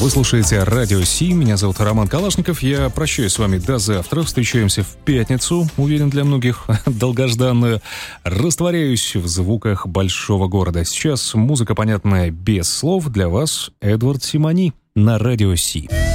Вы слушаете Радио Си, меня зовут Роман Калашников. Я прощаюсь с вами до завтра. Встречаемся в пятницу, уверен, для многих долгожданную. Растворяюсь в звуках большого города. Сейчас музыка, понятная без слов. Для вас Эдвард Симони на Радио Си.